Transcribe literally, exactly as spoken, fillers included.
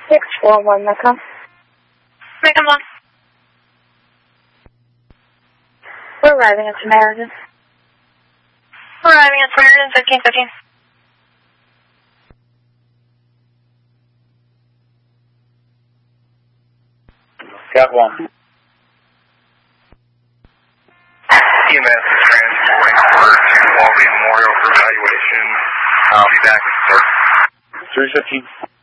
six four one, Mecca. Mecca one. We're arriving at Samaritan. We're arriving at Samaritan, fifteen fifteen. Got one. E M S is transporting her to Walgreens Memorial for evaluation. I'll be back with the start. three fifteen.